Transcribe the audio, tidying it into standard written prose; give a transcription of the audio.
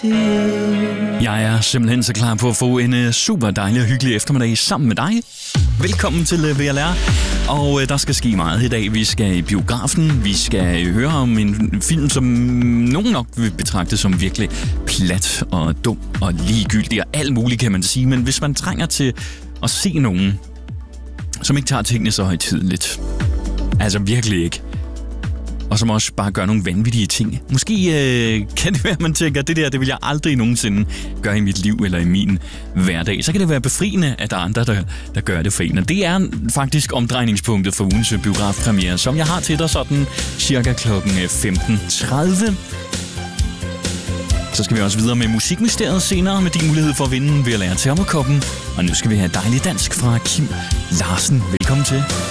Jeg er simpelthen så klar på at få en super dejlig og hyggelig eftermiddag sammen med dig. Velkommen til VLR, og der skal ske meget i dag. Vi skal i biografen, vi skal høre om en film, som nogen nok vil betragte som virkelig plat og dum og ligegyldig og alt muligt, kan man sige. Men hvis man trænger til at se nogen, som ikke tager tingene så højtideligt, altså virkelig ikke, og som også bare gør nogle vanvittige ting. Måske kan det være, at man tænker, at det vil jeg aldrig nogensinde gøre i mit liv eller i min hverdag. Så kan det være befriende, at der er andre, der gør det for en. Og det er faktisk omdrejningspunktet for ugens biografpremiere, som jeg har til dig sådan cirka kl. 15.30. Så skal vi også videre med Musikmysteriet senere med din mulighed for at vinde ved at lære termokoppen. Og nu skal vi have dejlig dansk fra Kim Larsen. Velkommen til.